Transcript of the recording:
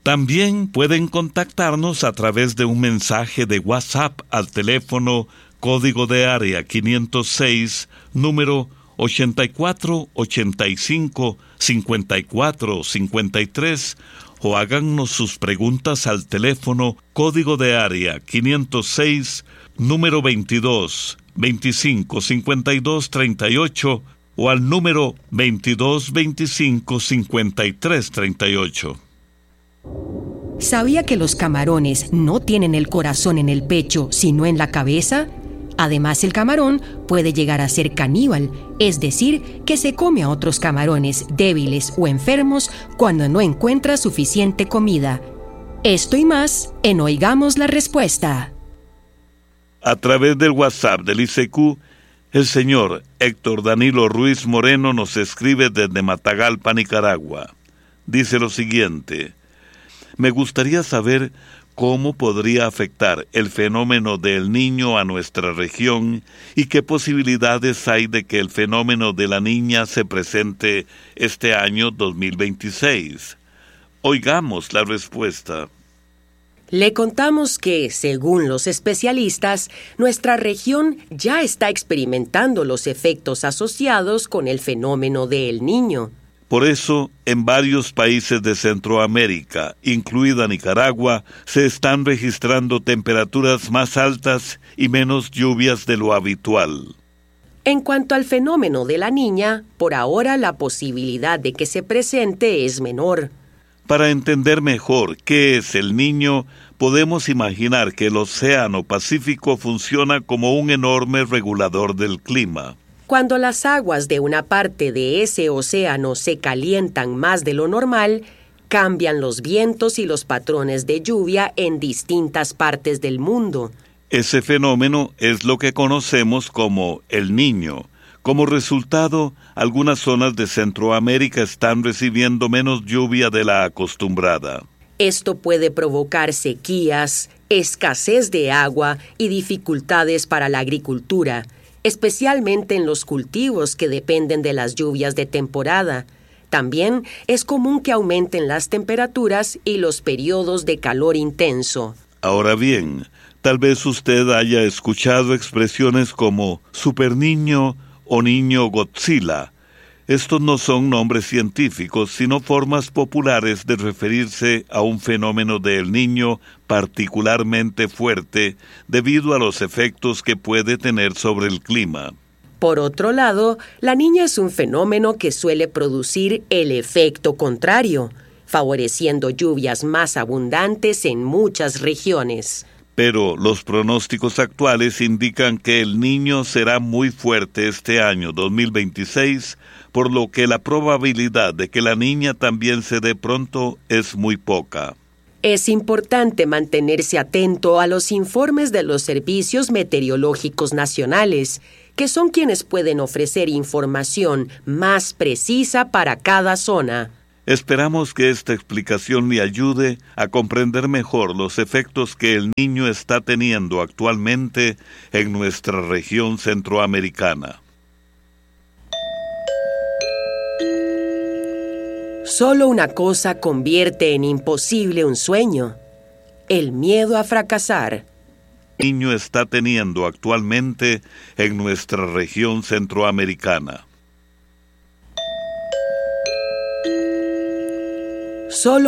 También pueden contactarnos a través de un mensaje de WhatsApp al teléfono código de área 506, número 8485-5453, o háganos sus preguntas al teléfono código de área 506, número 22 25 52 38, o al número 22 25 53 38. ¿Sabía que los camarones no tienen el corazón en el pecho, sino en la cabeza? Además, el camarón puede llegar a ser caníbal, es decir, que se come a otros camarones débiles o enfermos cuando no encuentra suficiente comida. Esto y más en Oigamos la Respuesta. A través del WhatsApp del ICQ, el señor Héctor Danilo Ruiz Moreno nos escribe desde Matagalpa, Nicaragua. Dice lo siguiente: me gustaría saber cómo podría afectar el fenómeno del Niño a nuestra región y qué posibilidades hay de que el fenómeno de la niña se presente este año 2026. Oigamos la respuesta. Le contamos que, según los especialistas, nuestra región ya está experimentando los efectos asociados con el fenómeno del Niño. Por eso, en varios países de Centroamérica, incluida Nicaragua, se están registrando temperaturas más altas y menos lluvias de lo habitual. En cuanto al fenómeno de la niña, por ahora la posibilidad de que se presente es menor. Para entender mejor qué es el Niño, podemos imaginar que el Océano Pacífico funciona como un enorme regulador del clima. Cuando las aguas de una parte de ese océano se calientan más de lo normal, cambian los vientos y los patrones de lluvia en distintas partes del mundo. Ese fenómeno es lo que conocemos como el Niño. Como resultado, algunas zonas de Centroamérica están recibiendo menos lluvia de la acostumbrada. Esto puede provocar sequías, escasez de agua y dificultades para la agricultura, especialmente en los cultivos que dependen de las lluvias de temporada. También es común que aumenten las temperaturas y los periodos de calor intenso. Ahora bien, tal vez usted haya escuchado expresiones como superniño o niño Godzilla. Estos no son nombres científicos, sino formas populares de referirse a un fenómeno del Niño particularmente fuerte debido a los efectos que puede tener sobre el clima. Por otro lado, la niña es un fenómeno que suele producir el efecto contrario, favoreciendo lluvias más abundantes en muchas regiones. Pero los pronósticos actuales indican que el Niño será muy fuerte este año 2026, por lo que la probabilidad de que la niña también se dé pronto es muy poca. Es importante mantenerse atento a los informes de los servicios meteorológicos nacionales, que son quienes pueden ofrecer información más precisa para cada zona. Esperamos que esta explicación le ayude a comprender mejor los efectos que el Niño está teniendo actualmente en nuestra región centroamericana. Solo una cosa convierte en imposible un sueño: el miedo a fracasar. El Niño está teniendo actualmente en nuestra región centroamericana. Solo